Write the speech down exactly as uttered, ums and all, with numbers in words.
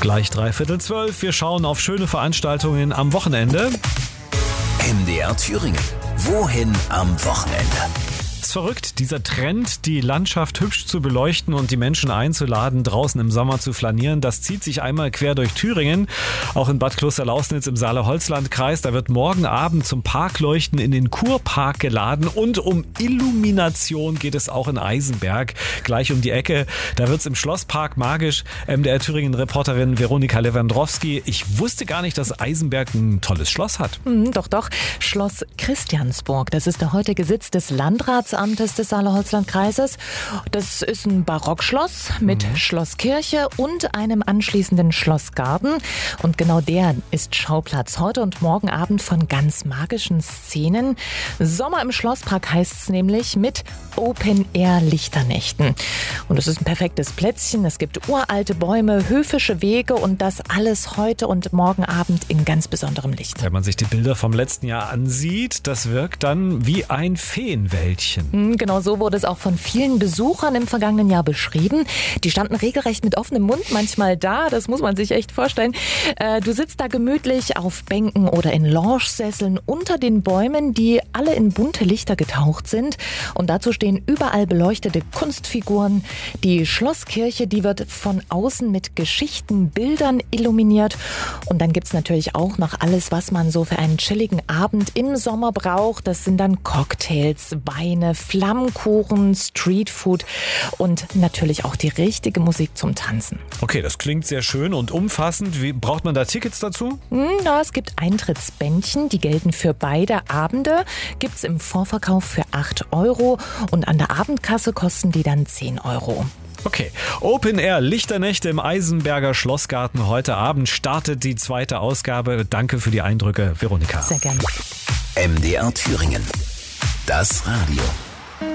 Gleich dreiviertel zwölf. Wir schauen auf schöne Veranstaltungen am Wochenende. M D R Thüringen. Wohin am Wochenende? Ist verrückt, dieser Trend, die Landschaft hübsch zu beleuchten und die Menschen einzuladen, draußen im Sommer zu flanieren, das zieht sich einmal quer durch Thüringen. Auch in Bad Klosterlausnitz im Saale-Holzland-Kreis. Da wird morgen Abend zum Parkleuchten in den Kurpark geladen und um Illumination geht es auch in Eisenberg. Gleich um die Ecke. Da wird es im Schlosspark magisch. M D R Thüringen-Reporterin Veronika Lewandowski. Ich wusste gar nicht, dass Eisenberg ein tolles Schloss hat. Hm, doch, doch. Schloss Christiansborg. Das ist der heutige Sitz des Landratsamtes des Saale-Holzland-Kreises. Das ist ein Barockschloss mit mhm. Schlosskirche und einem anschließenden Schlossgarten. Und genau der ist Schauplatz heute und morgen Abend von ganz magischen Szenen. Sommer im Schlosspark heißt es nämlich mit Open-Air-Lichternächten. Und es ist ein perfektes Plätzchen. Es gibt uralte Bäume, höfische Wege und das alles heute und morgen Abend in ganz besonderem Licht. Wenn man sich die Bilder vom letzten Jahr ansieht, das wirkt dann wie ein Feenwäldchen. Genau so wurde es auch von vielen Besuchern im vergangenen Jahr beschrieben. Die standen regelrecht mit offenem Mund manchmal da, das muss man sich echt vorstellen. Du sitzt da gemütlich auf Bänken oder in Lounge-Sesseln unter den Bäumen, die alle in bunte Lichter getaucht sind. Und dazu stehen überall beleuchtete Kunstfiguren. Die Schlosskirche, die wird von außen mit Geschichten, Bildern illuminiert. Und dann gibt es natürlich auch noch alles, was man so für einen chilligen Abend im Sommer braucht. Das sind dann Cocktails, Weine, Flammkuchen, Streetfood und natürlich auch die richtige Musik zum Tanzen. Okay, das klingt sehr schön und umfassend. Wie, braucht man da Tickets dazu? Ja, es gibt Eintrittsbändchen, die gelten für beide Abende. Gibt es im Vorverkauf für acht Euro und an der Abendkasse kosten die dann zehn Euro. Okay, Open Air Lichternächte im Eisenberger Schlossgarten. Heute Abend startet die zweite Ausgabe. Danke für die Eindrücke, Veronika. Sehr gerne. M D R Thüringen. Das Radio.